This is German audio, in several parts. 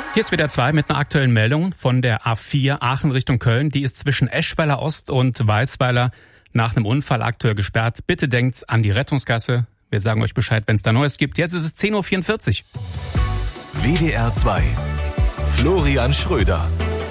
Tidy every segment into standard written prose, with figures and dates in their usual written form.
Hier ist WDR 2 mit einer aktuellen Meldung von der A4 Aachen Richtung Köln. Die ist zwischen Eschweiler Ost und Weißweiler nach einem Unfall aktuell gesperrt. Bitte denkt an die Rettungsgasse. Wir sagen euch Bescheid, wenn es da Neues gibt. Jetzt ist es 10.44 Uhr. WDR 2. Florian Schröder.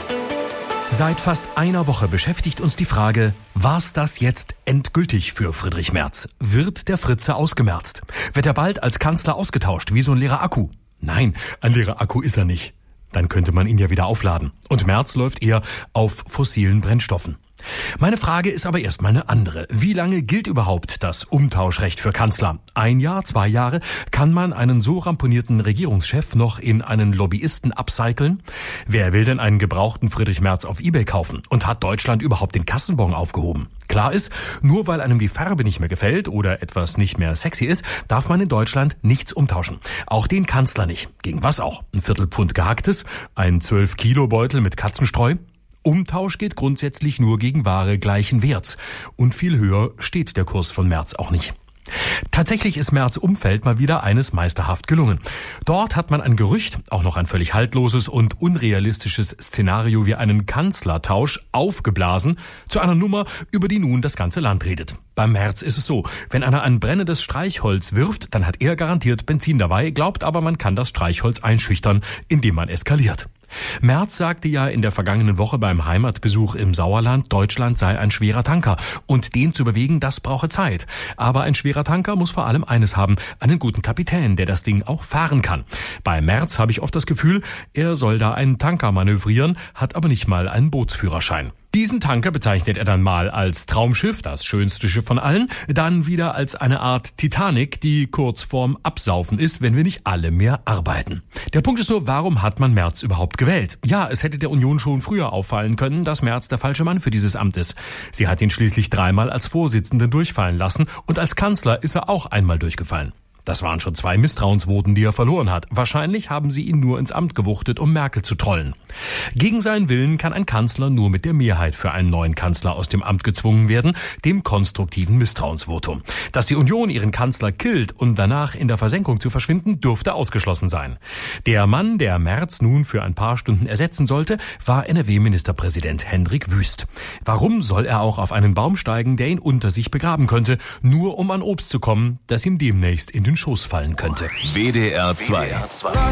Seit fast einer Woche beschäftigt uns die Frage, war's das jetzt endgültig für Friedrich Merz? Wird der Fritze ausgemerzt? Wird er bald als Kanzler ausgetauscht, wie so ein leerer Akku? Nein, ein leerer Akku ist er nicht. Dann könnte man ihn ja wieder aufladen. Und Merz läuft eher auf fossilen Brennstoffen. Meine Frage ist aber erstmal eine andere. Wie lange gilt überhaupt das Umtauschrecht für Kanzler? 1 Jahr, 2 Jahre? Kann man einen so ramponierten Regierungschef noch in einen Lobbyisten upcyclen? Wer will denn einen gebrauchten Friedrich Merz auf eBay kaufen? Und hat Deutschland überhaupt den Kassenbon aufgehoben? Klar ist, nur weil einem die Farbe nicht mehr gefällt oder etwas nicht mehr sexy ist, darf man in Deutschland nichts umtauschen. Auch den Kanzler nicht. Gegen was auch? Ein Viertelpfund Gehacktes? Ein 12-Kilo-Beutel mit Katzenstreu? Umtausch geht grundsätzlich nur gegen Ware gleichen Werts. Und viel höher steht der Kurs von Merz auch nicht. Tatsächlich ist Merz' Umfeld mal wieder eines meisterhaft gelungen. Dort hat man ein Gerücht, auch noch ein völlig haltloses und unrealistisches Szenario wie einen Kanzlertausch aufgeblasen zu einer Nummer, über die nun das ganze Land redet. Beim Merz ist es so, wenn einer ein brennendes Streichholz wirft, dann hat er garantiert Benzin dabei, glaubt aber, man kann das Streichholz einschüchtern, indem man eskaliert. Merz sagte ja in der vergangenen Woche beim Heimatbesuch im Sauerland, Deutschland sei ein schwerer Tanker und den zu bewegen, das brauche Zeit. Aber ein schwerer Tanker muss vor allem eines haben, einen guten Kapitän, der das Ding auch fahren kann. Bei Merz habe ich oft das Gefühl, er soll da einen Tanker manövrieren, hat aber nicht mal einen Bootsführerschein. Diesen Tanker bezeichnet er dann mal als Traumschiff, das schönste Schiff von allen, dann wieder als eine Art Titanic, die kurz vorm Absaufen ist, wenn wir nicht alle mehr arbeiten. Der Punkt ist nur, warum hat man Merz überhaupt gewählt? Ja, es hätte der Union schon früher auffallen können, dass Merz der falsche Mann für dieses Amt ist. Sie hat ihn schließlich 3-mal als Vorsitzenden durchfallen lassen und als Kanzler ist er auch einmal durchgefallen. Das waren schon 2 Misstrauensvoten, die er verloren hat. Wahrscheinlich haben sie ihn nur ins Amt gewuchtet, um Merkel zu trollen. Gegen seinen Willen kann ein Kanzler nur mit der Mehrheit für einen neuen Kanzler aus dem Amt gezwungen werden, dem konstruktiven Misstrauensvotum. Dass die Union ihren Kanzler killt und danach in der Versenkung zu verschwinden, dürfte ausgeschlossen sein. Der Mann, der Merz nun für ein paar Stunden ersetzen sollte, war NRW-Ministerpräsident Hendrik Wüst. Warum soll er auch auf einen Baum steigen, der ihn unter sich begraben könnte, nur um an Obst zu kommen, das ihm demnächst in den Schoß fallen könnte? WDR 2.